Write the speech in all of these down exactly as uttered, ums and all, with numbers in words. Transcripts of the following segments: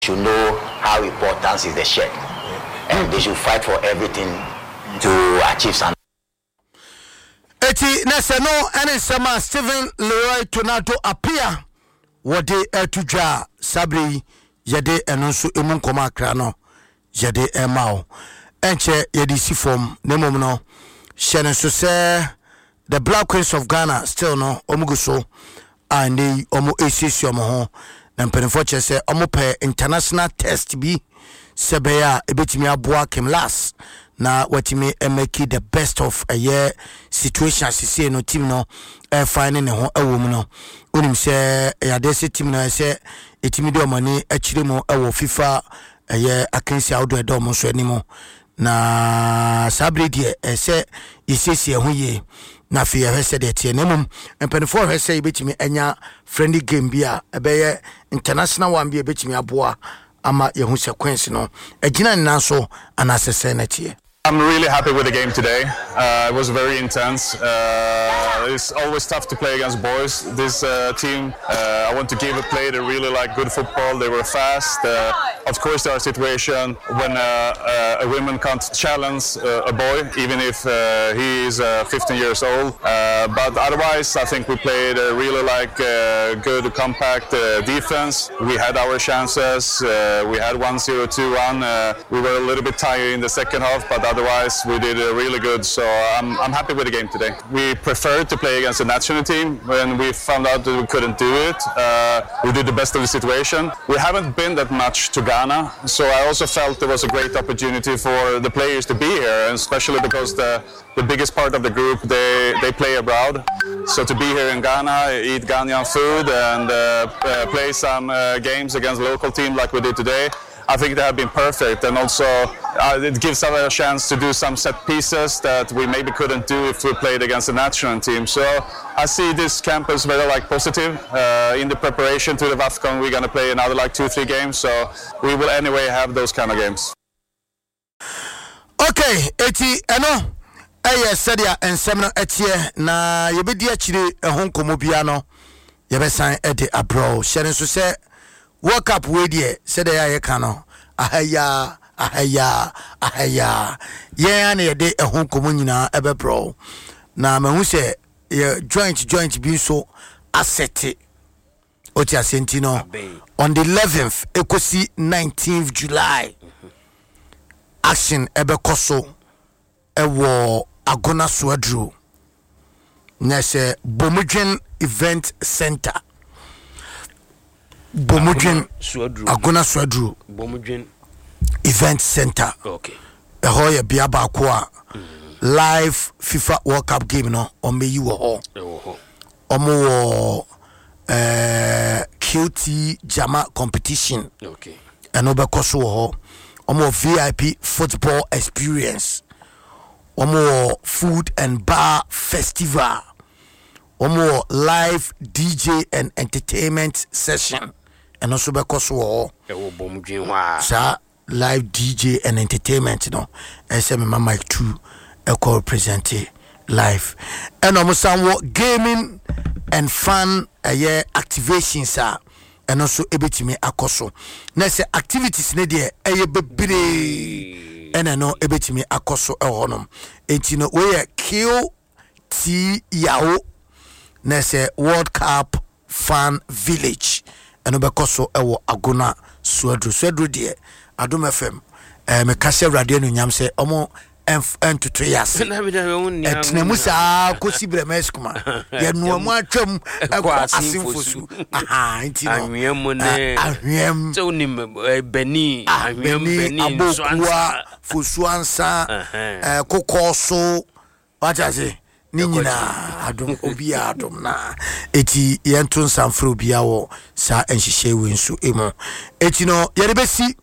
should know how important is the shirt, and they should fight for everything to achieve something. Eti neseno ene sema Stephen Leroy Tornado appear wode etudwa sabri yede eno so emu nkoma akra no yede emao enche yede si form nemom no hye so se the Black Queens of Ghana still no omugo so and they omo esisi omo ho na mpenfo che se omo pe international test bi sebeya ebetimi aboa Kim Las na watimi emeki the best of a year situation asise no team no e fine ne ho awom no onim se ya desi team no se etimi de omani akire mo ewo FIFA a year akensi awdo e do mo so animo na sabre die ese isisi ho ye na fi hwese de tie nemum empenfo hwese ebetimi anya friendly game bia ebeye international one bia ebetimi aboa ama yehu sequence no agina nna so anasese na tie. I'm really happy with the game today. Uh, it was very intense. Uh, it's always tough to play against boys. This uh, team, uh, I want to give a play. They really like good football. They were fast. Uh, of course, there are situations when uh, uh, a woman can't challenge uh, a boy, even if uh, he is uh, fifteen years old. Uh, but otherwise, I think we played uh, really like uh, good, compact uh, defense. We had our chances. Uh, we had one zero, two one. Uh, we were a little bit tired in the second half, but otherwise, we did uh, really good, so I'm, I'm happy with the game today. We preferred to play against the national team. When we found out that we couldn't do it, uh, we did the best of the situation. We haven't been that much to Ghana, so I also felt there was a great opportunity for the players to be here, and especially because the, the biggest part of the group, they, they play abroad. So to be here in Ghana, eat Ghanaian food, and uh, uh, play some uh, games against local team like we did today, I think they have been perfect, and also uh, it gives us a chance to do some set pieces that we maybe couldn't do if we played against the national team. So I see this camp as very like positive. Uh, in the preparation to the WAFCON, we're going to play another like two, three games. So we will anyway have those kind of games. Okay, eti eno eye sadia ensem no etie na yebedi akire ehon komobia no yebesan ede abro hye so se World Cup we die said ya ye kano ahaya ahaya ahaya ye na ye de ehun komo nyina ebe bro na mahu se ye joint joint bi so asset oti asenti no on the eleventh ekosi nineteenth July action ebe koso ewo Agona Swadro na se Bomudwen Event Center Bomudwen Agona Swadro Bomudwen Event Center. Okay. Eho ye bia ba ko a live FIFA World Cup game no o meyi wo ho. Ewo Omo wo eh Q T Jama competition. Okay. Eno be koso wo ho. Omo V I P football experience. Omo food and bar festival. Omo live D J and entertainment session. And also because wo ewo Bomudwen wa sa live D J and entertainment no S M Mike two e co present live and almost some gaming and fun a year activations are and also ebetimi akoso na say activities ne de eye bebre and no ebetimi akoso e honom enti no we Q T Yao na say World Cup Fan Village and obekoso ewo Agona Swadro Swadro de Adom F M eh me kase radio no nyam se omo entutu yase etna musa kosi bremeskuma ye no mu atwam asimfosu aha enti no ahwem ne ahwem so nim beni ahwem beni so ansa fosu ansa eh kokoso wataze ni nyina adom obi adom na eti yentun sanfro bia wo sa enhihye we nso emo eti no yere besi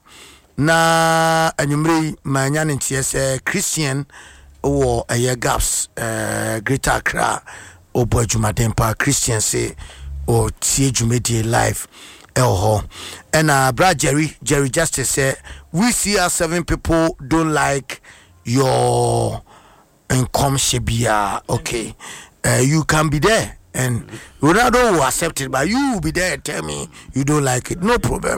na anyumre manya ne tie se Christian wo aye gaps eh Greater Accra obo adwumaden pa Christian se o tie dwumedie live elho and uh bra Jerry Jerry Justice say we see our seven people don't like your income shebia okay uh, you can be there and Ronaldo will accept it but you will be there and tell me you don't like it no problem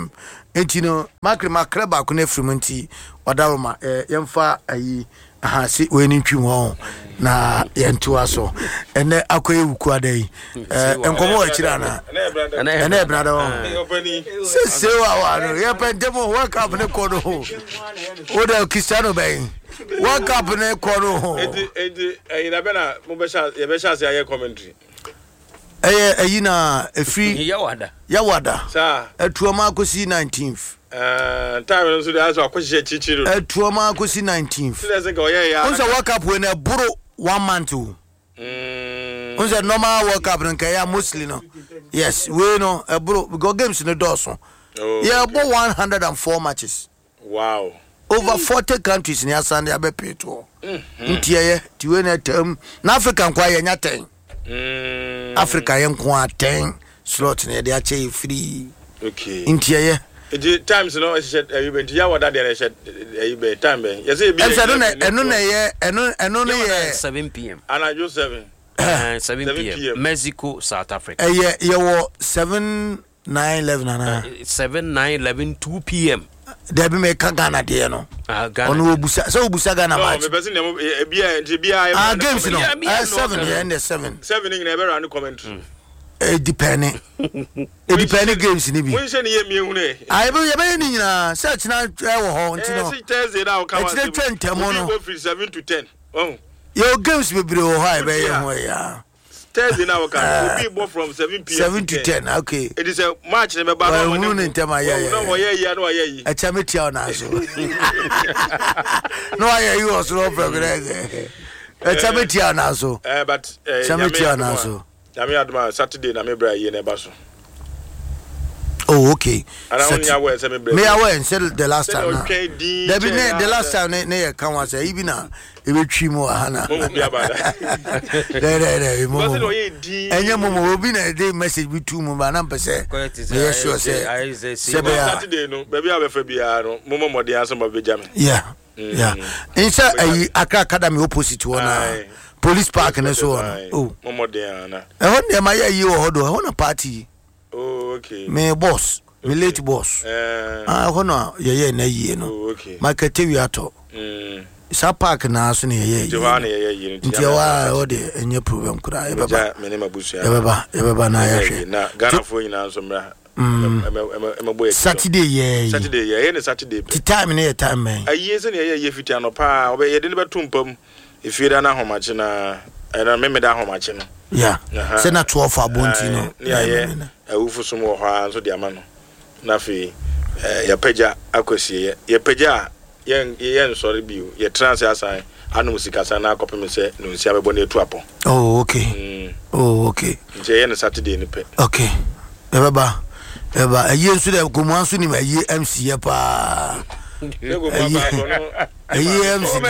enti no makre makre ba ko na frimunti odaroma eh yemfa ayi aha si we ni ntwi ho na yentu aso ene akoye wuku adai eh enkomo akira na ene brada ho se se wa wa no ye pendemo work up ne ko no o da Cristiano bay work up ne ko no edi edi eh na be na mo be sha ye be sha se aye commentary eh ayi na efri yawada yawada sa etuoma akosi nineteenth eh time so dey so akohye chichiru etuoma akosi nineteenth so dey go ye ya once work up we na buru one month o mm once normal work up nka ya mostly no yes we no e buru because games no doso yeah about one hundred four matches wow over forty countries in Asande abepeto ntiye tiwe na tem na Africa kwa ye nya ten mm Africa ye nko ten slot na de ache free okay ntiye the times no I said you been ya what that dey said you be time be you say be e no na eno na ye eno eno na ye seven p m and I just seven uh, seven p m Mexico South Africa eh ye ye wo seven nine eleven ana seven nine eleven two p m there be me ka Ghana de no ah Ghana ono obusa so obusa Ghana match no me person dem e bia nti bia ah games no Yeah, me, I eh know seven that. yeah and seven seven in ever run commentary eh depending eh depending games ni bi when say ye me hu ne ai be ye be ni nyina search na e wo ho nti no eh Thursday now come Eh, today ten temo no. go from seven to ten oh yo games be bire wo ha be ye ho ya Thursday now come we be from seven p m seven to ten okay it is a match ne be ba well, no no ntema ya ya no wo ye ya no ye yi e chametia ona so no ya you was no progress e chametia ona so eh but eh chametia ona so Yami adma Saturday na me bra ye na ba so oh okay and I only aware say me bra me aware until the last time now okay di there be the last time ne ne kan wa say even na e be twi mu hana mo bi abada there there mo because no ye di enye mo mo obi na dey message bi tu mu ba na pese me sure say say be Saturday no baby abefa bia no mo mo mo dey answer be jam yeah yeah insha ayi Accra Academy opposite one police park na so on oh mo mo dey ana e ho ne ma yi wo hodo e ho na party oh okay me boss me late boss eh ah ho na ye ye na yi no oh okay market wi ato mm sa park na so ne ye je wa na ye ye nti wa o de enye problem kura e baba me ne mabusu e baba e baba na ya hwe na Ghana fo nyina so mra em boy Saturday ye Saturday ye ne Saturday ti time ne time man ayi se ne ye ye fiti ano pa obe ye de ne betumpam ifira na homache na era me da homache no yeah se na twelve abonti no ya ye awufu sum wo ha so de ama no na fi ya peja akosie ye ye peja ye ye nsori biu ye trans asan anu musika san na akopem se no nsia bebo na etu apo oh okay oh okay je ye ne Saturday ni pe okay e baba e ba ayi nsu de ko mu ansu ni ayi M C ya pa ego baba so no ayi M C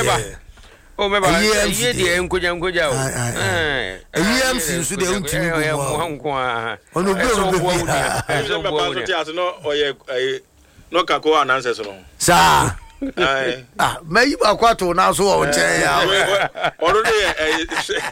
o me ba ye de enkoja enkoja o eh ayi M C nsu de untimi ko nko a ono bi ono bi so baba so ti as no oye no kako announces no sa ai ah me ba kwato na so o che ya oro de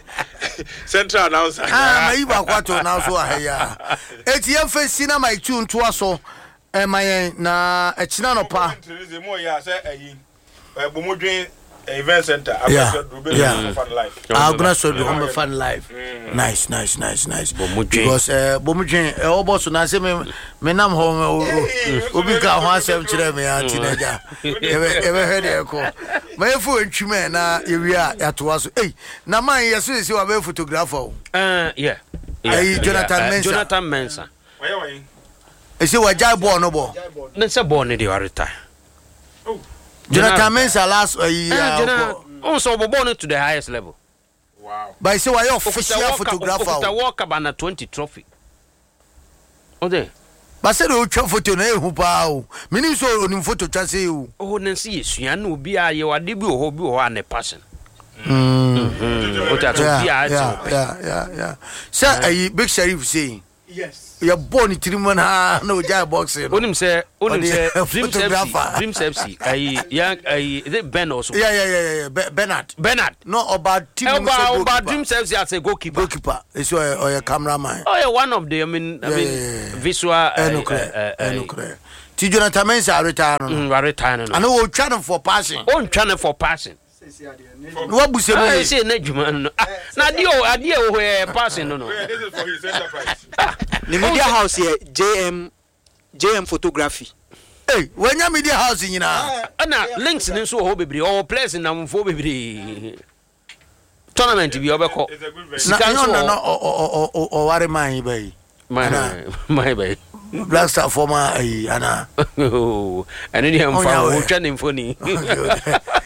central announcer ah me ba kwato na so a ya eti ye fe sina my tune to aso e mayen na e china no pa mo ya say ayi e bo modwen event center yeah yeah fun life I'm gonna show you on fun life nice nice nice nice because uh bomudwen e obo so na say me me nam ho obi ka ho asem kire me ya teenager e be he de ko me fu ntwime na ye wi a yato so eh na man yeso esi wa be photographer uh yeah eh Jonathan Mensah Jonathan Mensah why why esi wa jai bo no bo na se bo ne de retire Jonathan Mensah last year also born to the highest level. Wow. By say why official photographer. The walk up on twenty trophy. Okay. But say the twa photo na ehu pa o. Mini so onim photo twa say o. Oh nansi esua na obi a ye wade bi o bi o na passion. Mm. What that obi a yeah yeah yeah yeah. Say Big Sheriff saying. Yes. You born in Trimon ha no jai boxing. Onim say onim say Dream photographer. Dream Sepsi. Ai young ai is it Ben also? Yeah yeah yeah yeah Be- Bernard. Bernard. No about team about about Dream Sepsi as a goalkeeper. Goalkeeper. Is your or your cameraman. Oh yeah, one of the I mean I mean yeah, yeah, yeah. visual Enukre. Enukre. Ti Jonathan Mensah retire no. Mm, retire no. Ana wo twa no for passing. On twa no for passing. No abuse no. I say na djuma no. Na de o ade o ho passing no no. This is for his enterprise. The media house here J M J M photography. Hey, when your media house nyina. Ana links ni so ho bebre o place na mfo bebre. Tournament bi obekọ. Na no no no o o o ware man bai. My my bai. Black Star former ai ana. Oh, and then I'm for twa ni mfoni.